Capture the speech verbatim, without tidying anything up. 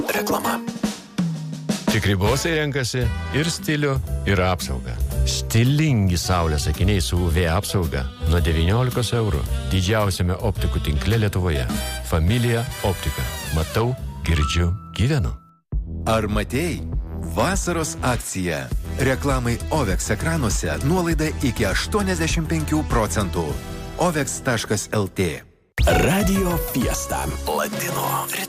Reklama. Tikri bosai renkasi ir stilių, ir apsaugą. Stilingi saulės akiniai su U V apsauga nuo devyniolikos eurų. Didžiausiame optikų tinkle Lietuvoje. Familija optika. Matau, girdžiu, gyvenu. Ar matei? Vasaros akcija. Reklamai Ovex ekranuose nuolaida iki aštuoniasdešimt penkių procentų. ovex taškas el tė. Radio Fiesta. Latino ritmas.